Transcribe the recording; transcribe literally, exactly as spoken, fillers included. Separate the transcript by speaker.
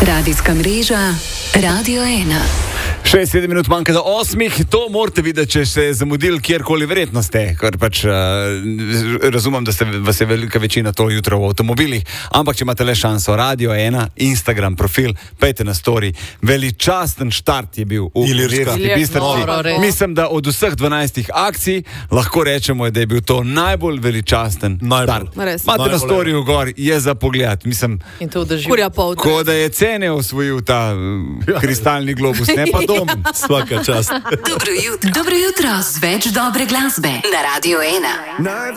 Speaker 1: Radijska mreža Radio ena.
Speaker 2: šest sedem minut manjka do osmih, to morate videti, če ste zamudili kjerkoli, verjetno ste, ker pač uh, razumem, da ste, vas je velika večina to jutro v avtomobilih, ampak če imate le šanso, Radio ena, Instagram profil, pejte na story, veličasten štart je bil v Ilirski Bistrici. Mislim, da od vseh dvanajstih akcij lahko rečemo, da je bil to najbolj veličasten
Speaker 3: najbolj.
Speaker 2: Start. Imate na storyju gor, je za pogled, mislim,
Speaker 4: in to drži.
Speaker 2: Ko da je cene osvojil ta uh, kristalni globus, ne pa dom.
Speaker 3: Svaka čast.
Speaker 1: Dobro jutro. Dobro jutro z več dobre glasbe na Radio ena.